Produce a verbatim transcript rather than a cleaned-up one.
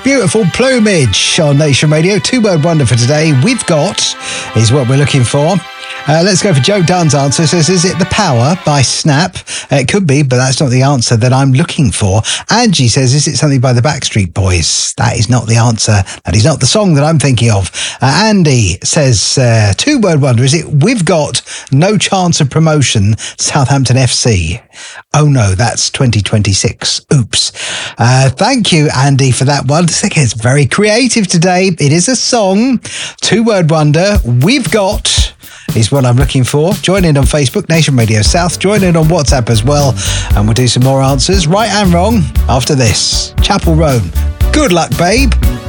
Beautiful Plumage on Nation Radio. Two-word wonder for today. We've got is what we're looking for. Uh, let's go for Joe Dunn's answer. It says, is it The Power by Snap? Uh, it could be, but that's not the answer that I'm looking for. Angie says, is it something by the Backstreet Boys? That is not the answer. That is not the song that I'm thinking of. Uh, Andy says, uh, two-word wonder. Is it We've Got No Chance of Promotion, Southampton F C? Oh, no, that's twenty twenty-six. Oops. Uh, thank you, Andy, for that one. It's very creative today. It is a song. Two-word wonder. We've got is what I'm looking for. Join in on Facebook, Nation Radio South. Join in on WhatsApp as well. And we'll do some more answers, right and wrong, after this. Chapel Roan. Good luck, babe.